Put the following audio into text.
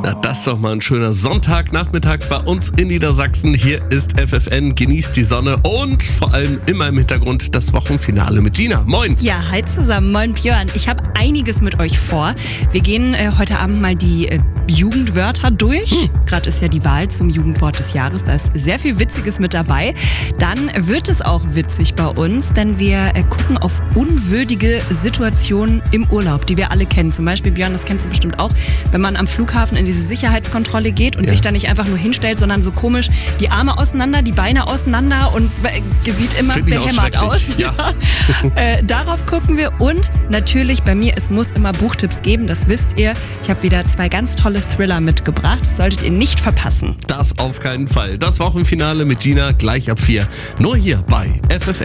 Na, das ist doch mal ein schöner Sonntagnachmittag bei uns in Niedersachsen. Hier ist FFN, genießt die Sonne und vor allem immer im Hintergrund das Wochenfinale mit Gina. Moin! Ja, hi zusammen, moin Björn. Ich habe einiges mit euch vor. Wir gehen heute Abend mal die Jugendwörter durch. Gerade ist ja die Wahl zum Jugendwort des Jahres, da ist sehr viel Witziges mit dabei. Dann wird es auch witzig bei uns, denn wir gucken auf unwürdige Situationen im Urlaub, die wir alle kennen. Zum Beispiel, Björn, das kennst du bestimmt auch, wenn man am Flughafen in diese Sicherheitskontrolle geht und sich da nicht einfach nur hinstellt, sondern so komisch die Arme auseinander, die Beine auseinander und sieht immer behämmert aus. Ja. Darauf gucken wir und natürlich bei mir, es muss immer Buchtipps geben, das wisst ihr. Ich habe wieder 2 ganz tolle Thriller mitgebracht, das solltet ihr nicht verpassen. Das auf keinen Fall. Das Wochenfinale mit Gina gleich ab 4. Nur hier bei FFN.